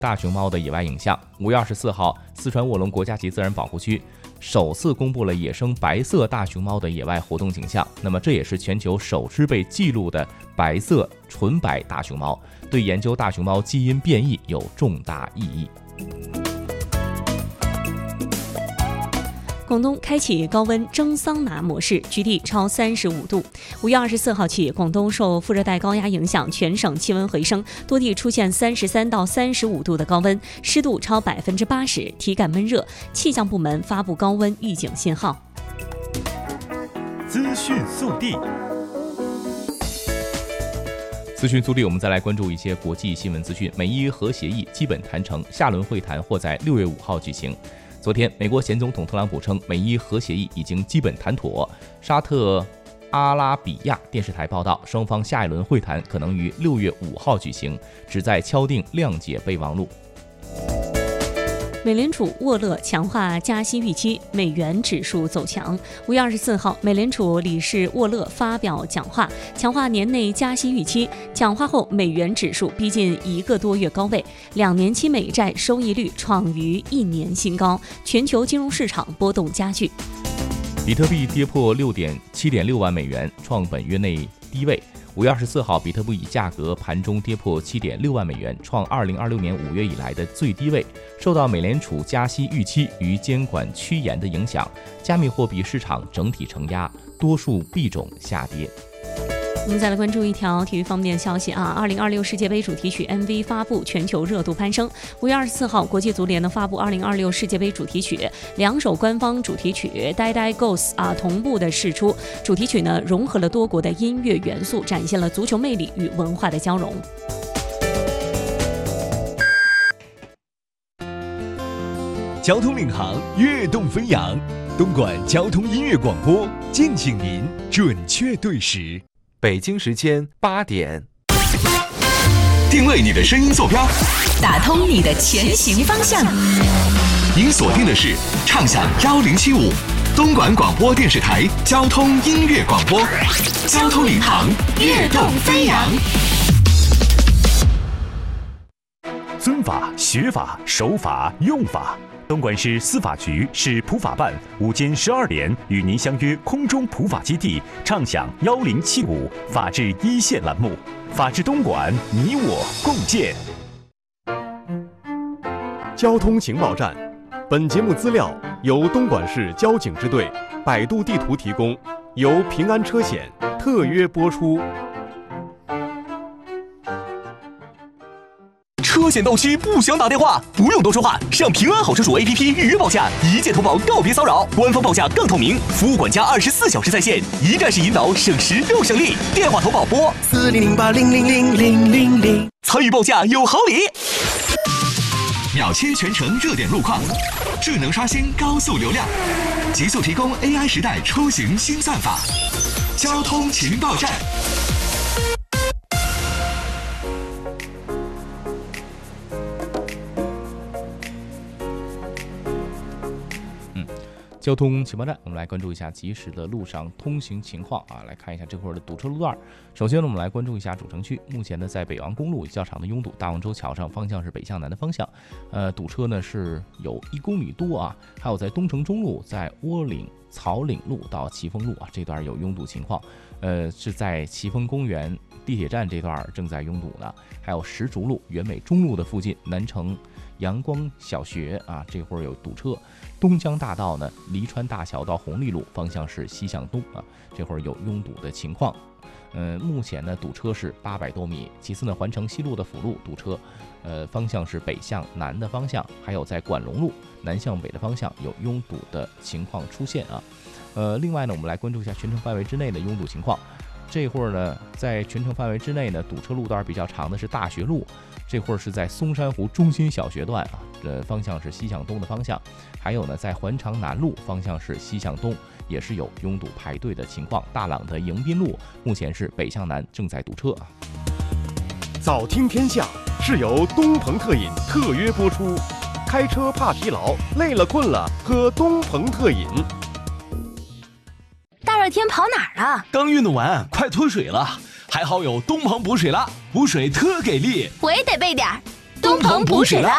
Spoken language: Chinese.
大熊猫的野外影像。5月24号，四川卧龙国家级自然保护区首次公布了野生白色大熊猫的野外活动景象。那么这也是全球首只被记录的白色纯白大熊猫，对研究大熊猫基因变异有重大意义。 广东开启高温蒸桑拿模式，局地超35度。5月24号起，广东受副热带高压影响，全省气温回升，多地出现33到35度的高温，湿度超80%，体感闷热。气象部门发布高温预警信号。 资讯速递。 资讯速递，我们再来关注一些国际新闻资讯。美伊核协议基本谈成，下轮会谈或在6月5号举行。昨天，美国前总统特朗普称，美伊核协议已经基本谈妥。沙特阿拉比亚电视台报道，双方下一轮会谈可能于6月5号举行，旨在敲定谅解备忘录。 美联储沃勒强化加息预期，美元指数走强。5月24号，美联储理事沃勒发表讲话，强化年内加息预期。讲话后，美元指数逼近1个多月高位，2年期美债收益率创于1年新高，全球金融市场波动加剧。 比特币跌破7.6万美元，创本月内低位。5月24号，比特币价格盘中跌破7.6万美元，创2026年5月以来的最低位。受到美联储加息预期与监管趋严的影响，加密货币市场整体承压，多数币种下跌。 我们再来关注一条体育方面的消息2026世界杯主题曲 MV 发布，全球热度攀升。5月24号，国际足联发布2026世界杯主题曲，2首官方主题曲《Die Die Goes》同步的释出。主题曲融合了多国的音乐元素，展现了足球魅力与文化的交融。 交通领航，跃动飞扬，东莞交通音乐广播，敬请您准确对时。 北京时间8点， 定位你的声音坐标， 打通你的前行方向。 您锁定的是畅享1075，东莞广播电视台交通音乐广播，交通领航，跃动飞扬。 尊法、学法、守法、用法。东莞市司法局市普法办午间12点与您相约空中普法基地，畅享1075法治一线栏目，法治东莞，你我共建。 交通情报站，本节目资料由东莞市交警支队、百度地图提供，由平安车险特约播出。 车险到期不想打电话，不用多说话，上平安好车主 APP 预约报价，一键投保，告别骚扰，官方报价更透明，服务管家24小时在线，一站式引导，省时又省力。电话投保拨4008000000，参与报价有好礼。秒切全程热点路况，智能刷新高速流量，极速提供 AI 时代出行新算法。交通情报站。 交通情报站，我们来关注一下及时的路上通行情况来看一下这会儿的堵车路段。首先呢，我们来关注一下主城区，目前呢，在北王公路较长的拥堵，大望洲桥上方向是北向南的方向，堵车呢是有1公里多还有在东城中路，在窝岭草岭路到奇峰路这段有拥堵情况，是在奇峰公园地铁站这段正在拥堵呢，还有石竹路、原美中路的附近，南城阳光小学这会儿有堵车。东江大道呢，黎川大桥到红利路方向是西向东这会儿有拥堵的情况。目前呢堵车是800多米。其次呢，环城西路的辅路堵车，方向是北向南的方向，还有在管龙路南向北的方向有拥堵的情况出现另外呢，我们来关注一下全程范围之内的拥堵情况。这会儿呢，在全程范围之内呢，堵车路段比较长的是大学路，这会儿是在松山湖中心小学段方向是西向东的方向，还有呢，在环长南路方向是西向东，也是有拥堵排队的情况。大朗的迎宾路目前是北向南正在堵车早听天下是由东鹏特饮特约播出，开车怕疲劳，累了困了喝东鹏特饮。 大热天跑哪儿啊？ 刚运动完，快脱水了，还好有东鹏补水了，补水特给力。 我也得备点。 东鹏补水啦！